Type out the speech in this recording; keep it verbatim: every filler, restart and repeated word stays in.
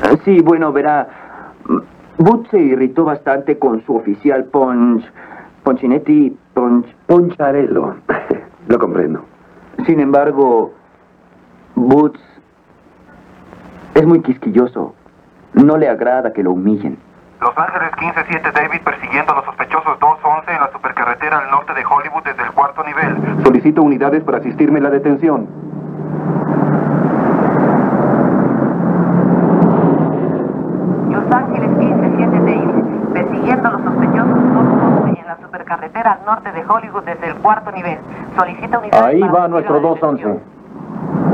Sí, bueno, verá, Boots se irritó bastante con su oficial Ponch... Ponchinetti... Ponch... Poncharello. Lo comprendo. Sin embargo, Boots es muy quisquilloso. No le agrada que lo humillen. Los Ángeles quince siete David persiguiendo a los sospechosos dos once en la supercarretera al norte de Hollywood desde el cuarto nivel. Solicito unidades para asistirme en la detención. Los Ángeles quince siete David persiguiendo a los sospechosos dos once en la supercarretera al norte de Hollywood desde el cuarto nivel. Solicita unidades. Ahí para va asistir a nuestro la dos detención. once.